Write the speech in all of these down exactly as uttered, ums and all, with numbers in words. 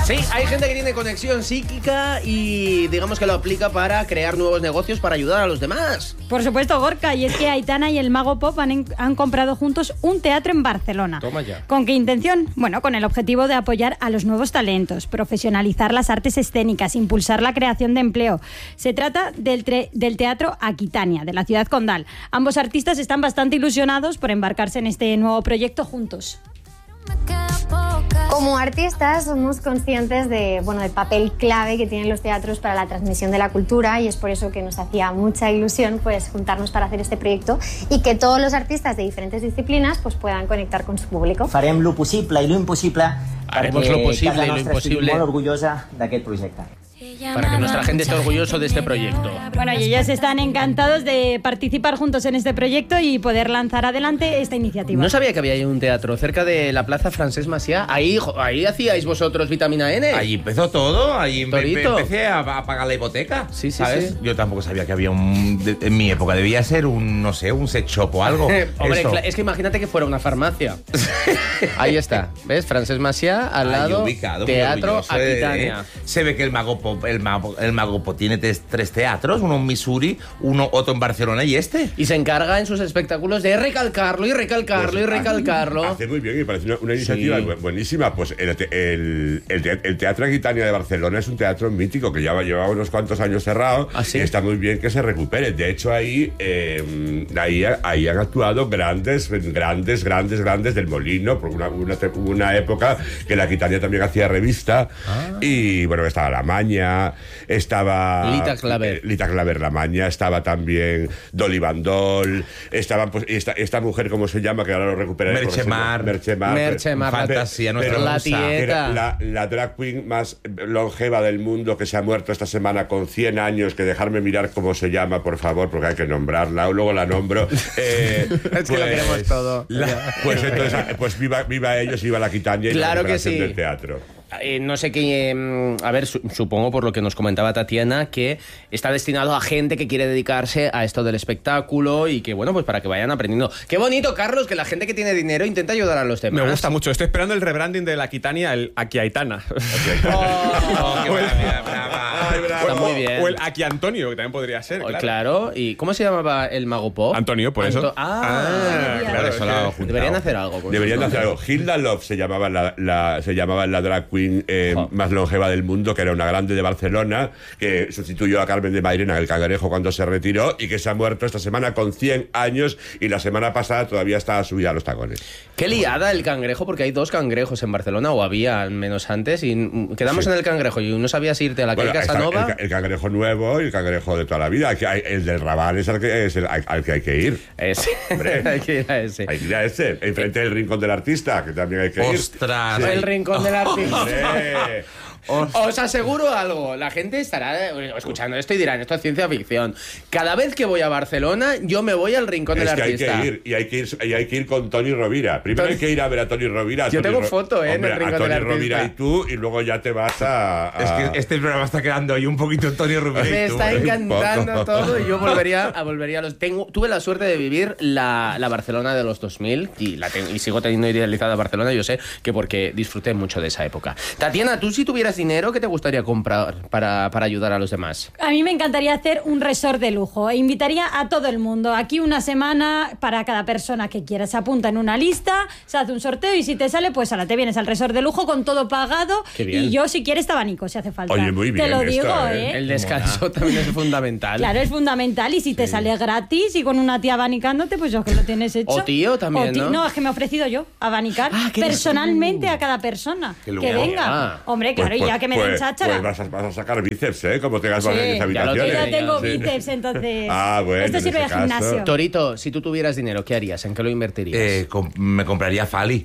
Sí, hay gente que tiene conexión psíquica y digamos que lo aplica para crear nuevos negocios para ayudar a los demás. Por supuesto, Gorka, y es que Aitana y el Mago Pop han, han comprado juntos un teatro en Barcelona. Toma ya. ¿Con qué intención? Bueno, con el objetivo de apoyar a los nuevos talentos, profesionalizar las artes escénicas, impulsar la creación de empleo. Se trata del, tre- del Teatro Aquitania, de la ciudad condal. Ambos artistas están bastante ilusionados por embarcarse en este nuevo proyecto juntos. Como artistas somos conscientes de, bueno, del papel clave que tienen los teatros para la transmisión de la cultura y es por eso que nos hacía mucha ilusión pues, juntarnos para hacer este proyecto y que todos los artistas de diferentes disciplinas pues, puedan conectar con su público. Farem lo possible i lo impossible Haremos lo posible y lo imposible molt orgullosa d'aquest projecte. Para que nuestra gente esté orgulloso de este proyecto. Bueno, y ellos están encantados de participar juntos en este proyecto y poder lanzar adelante esta iniciativa. No sabía que había ahí un teatro cerca de la Plaza Francesc Macià. Ahí, ahí hacíais vosotros Vitamina N. Ahí empezó todo, ahí empe- Torito. empecé a, a pagar la hipoteca. Sí, sí, ¿sabes? sí. Yo tampoco sabía que había un... de- en mi época debía ser un, no sé, un sex shop o algo. Hombre, Eso. cla- es que imagínate que fuera una farmacia. Ahí está, ¿ves? Francesc Macià, al Ahí lado, ubicado, muy Teatro orgulloso, eh, Aquitania. eh. Se ve que el Mago Pop, el Mago, el Mago Pop tiene tres, tres teatros, uno en Missouri, uno otro en Barcelona y este. Y se encarga en sus espectáculos de recalcarlo y recalcarlo Pues, y recalcarlo. Hace muy bien y parece una, una iniciativa Sí. bu- buenísima. Pues el, el, el, te- el Teatro Aquitania de Barcelona es un teatro mítico que ya lleva unos cuantos años cerrado. ¿Ah, sí? Y está muy bien que se recupere. De hecho, ahí, eh, ahí, ahí han actuado grandes, grandes, grandes, grandes del Molino, por una, una, te- una época que la Aquitania también hacía revista. Ah. Y bueno, estaba La Maña, estaba Lita Claver. eh, Lita Claver La Maña, estaba también Dolly Bandol, estaban pues, esta, esta mujer, ¿cómo se llama? Que ahora lo recuperaré. Merche Mar. Merche Mar. Merche Mar, fantasía, nuestra pero la musa. tieta. era la, la drag queen más longeva del mundo que se ha muerto esta semana con cien años, que dejarme mirar cómo se llama, por favor, porque hay que nombrarla, luego la nombro. Eh, Es que lo queremos todo. la- pues entonces, pues viva, viva ellos y viva la Aquitania y Claro la que recuperación sí. del teatro. Eh, no sé qué. eh, a ver, su- supongo por lo que nos comentaba Tatiana que está destinado a gente que quiere dedicarse a esto del espectáculo y que, bueno, pues para que vayan aprendiendo. Qué bonito, Carlos, que la gente que tiene dinero intenta ayudar a los demás. Me gusta mucho. Estoy esperando el rebranding de la Aquitania, el Aquiaitana. Oh, qué maravilla, brava. Está muy O- bien. O el Aquí Antonio, que también podría ser. Oh, Claro. claro. ¿Y cómo se llamaba el Mago Pop? Antonio, por eso. Anto- Ah, Ah, Por claro. eso es lo hago que- juntado. deberían hacer algo. con Deberían de sus hacer nombres. algo. Hilda Love se llamaba la, la- se llamaba la drag queen eh, Jo. más longeva del mundo, que era una grande de Barcelona, que sustituyó a Carmen de Mairena, el Cangrejo, cuando se retiró y que se ha muerto esta semana con cien años y la semana pasada todavía estaba subida a los tacones. Qué liada el Cangrejo, porque hay dos cangrejos en Barcelona, o había al menos antes, y mm, quedamos Sí. en el Cangrejo y no sabías irte a la Bueno, calle está Casanova. el, ca- el Cangrejo nuevo y el Cangrejo de toda la vida. Aquí hay- el del Raval es el que, es el- al, al que hay que ir. Ese. Hombre. Hay que ir a ese. Hay que ir a ese, enfrente del Rincón del Artista, que también hay que ir. Ostras. El rincón del artista. Hombre. Os aseguro algo, la gente estará eh, escuchando esto y dirán, esto es ciencia ficción. Cada vez que voy a Barcelona, yo me voy al rincón Es del que hay artista. que ir, y hay que ir, y hay que ir con Tony Rovira. Primero Tony- hay que ir a ver a Tony Rovira. a Yo Tony tengo Ro- foto, eh, en Hombre, el Rincón a Tony del Artista. Rovira y tú, y luego ya te vas a... a- Es que este programa está quedando ahí un poquito Antonio Rubén. Me está encantando poco. todo y yo volvería a volvería a los tengo tuve la suerte de vivir la, la Barcelona de los dos mil y la ten- y sigo teniendo idealizada Barcelona, yo sé que porque disfruté mucho de esa época. Tatiana, tú si tuvieras dinero, ¿qué te gustaría comprar para, para ayudar a los demás? A mí me encantaría hacer un resort de lujo e invitaría a todo el mundo. Aquí una semana para cada persona que quiera. Se apunta en una lista, se hace un sorteo y si te sale, pues ahora te vienes al resort de lujo con todo pagado. Qué bien. Y yo, si quieres, te abanico si hace falta. Oye, muy bien Te lo esto, digo, ¿eh? ¿eh? El descanso también es fundamental. Claro, es fundamental. Y si te sale gratis y con una tía abanicándote, pues yo que lo tienes hecho. O tío también, O ti- ¿no? No, es que me he ofrecido yo abanicar Ah, ¿qué personalmente a cada persona Qué que lujo. venga. Ah. Hombre, claro, y ya que me den pues, cháchara. pues vas, a, vas a sacar bíceps, ¿eh? Como tengas Sí. varias Ya lo Yo habitaciones. ya tiene, tengo sí. bíceps, entonces. Ah, bueno, Esto en sirve de ese caso. gimnasio. Torito, si tú tuvieras dinero, ¿qué harías? ¿En qué lo invertirías? Eh, com- me compraría Fali.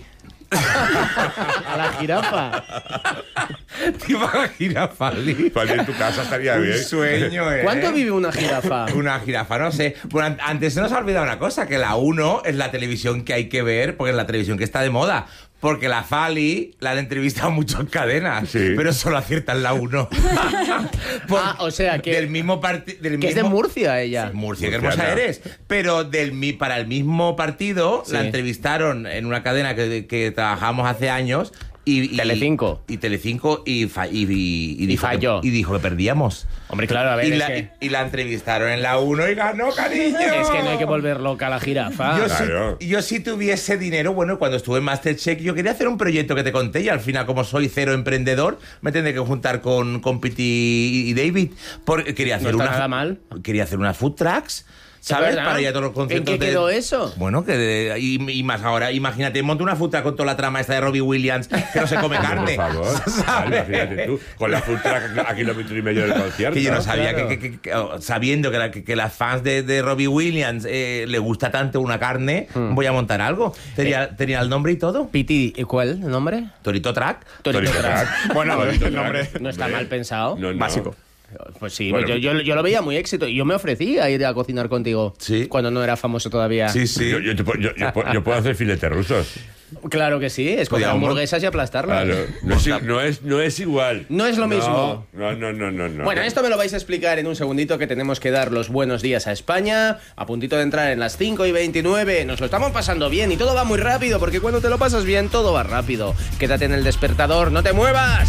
A la jirafa. ¿Te imaginas Fali? Pues en tu casa estaría bien. Un sueño, ¿eh? ¿Cuánto vive una jirafa? Una jirafa, no sé. Bueno, an- antes se nos ha olvidado una cosa, que la uno es la televisión que hay que ver, porque es la televisión que está de moda. Porque la Fali la han entrevistado mucho en cadenas, Sí. pero solo aciertan la uno. Ah, o sea que- Del mismo partido... Que es de Murcia ella. Murcia, qué Murciana. hermosa eres. Pero del, mi- para el mismo partido Sí. la entrevistaron en una cadena que, que trabajamos hace años Y, y, Telecinco. Y Telecinco y, fa, y, y, y, dijo falló. Que, y dijo que perdíamos. Hombre, claro, a ver, Y, es la, que... y la entrevistaron en la uno y ganó, cariño. Es que no hay que volver loca a la jirafa. Yo, Claro. si, yo si tuviese dinero, bueno, cuando estuve en Masterchef, yo quería hacer un proyecto que te conté y al final, como soy cero emprendedor, me tendré que juntar con, con Piti y David. Porque quería hacer No está una, nada mal. Quería hacer unas food trucks, ¿sabes? ¿Verdad? Para ir a todos los conciertos. ¿En qué de- quedó eso? Bueno, que de- y, y más ahora, imagínate, monta una food truck con toda la trama esta de Robbie Williams, que no se come carne. Por favor. ¿sabes? Imagínate tú, con la full track a kilómetro y medio del concierto. Que yo no sabía claro. que, que- que- que- oh, sabiendo que, la, que, que las fans de, de Robbie Williams eh, le gusta tanto una carne, voy a montar algo. Tenía, tenía el nombre y todo. Piti, ¿y cuál el nombre? Torito Track. Torito Torito Track. Track. Bueno, Torito el Track. nombre No está Hombre. mal pensado. No, no. Básico. Pues sí, Bueno, pues yo, yo, yo lo veía muy éxito. Y yo me ofrecí a ir a cocinar contigo. Sí. Cuando no era famoso todavía. Sí, sí. Yo, yo, te puedo- yo- yo puedo- yo puedo hacer filetes rusos. Claro que sí, es coger Podíamos- hamburguesas y aplastarlas. Claro. No, es, no, es, no es igual. No es lo mismo. No, no, no, no. no. Bueno, esto me lo vais a explicar en un segundito, que tenemos que dar los buenos días a España. A puntito de entrar en las cinco y veintinueve. Nos lo estamos pasando bien y todo va muy rápido, porque cuando te lo pasas bien, todo va rápido. Quédate en el despertador, no te muevas.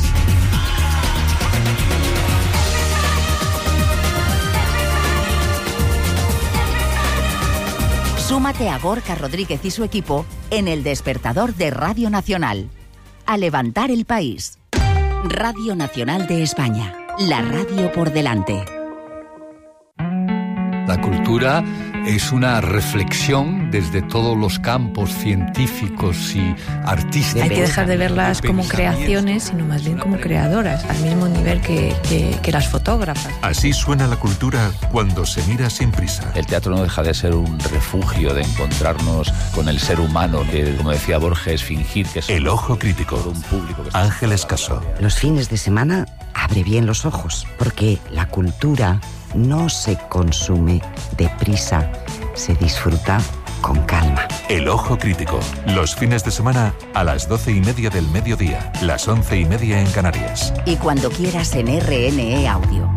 Súmate a Gorka Rodríguez y su equipo en el despertador de Radio Nacional. A levantar el país. Radio Nacional de España. La radio por delante. La cultura es una reflexión desde todos los campos científicos y artísticos. Hay que dejar de verlas de como pensamiento. creaciones, sino más bien como creadoras, al mismo nivel que, que, que las fotógrafas. Así suena la cultura cuando se mira sin prisa. El teatro no deja de ser un refugio de encontrarnos con el ser humano, que, como decía Borges, fingir que es El ojo crítico. un público. Que Ángeles Caso. Los fines de semana abre bien los ojos, porque la cultura no se consume deprisa, se disfruta con calma. El ojo crítico. Los fines de semana a las doce y media del mediodía, las once y media en Canarias. Y cuando quieras en R N E Audio.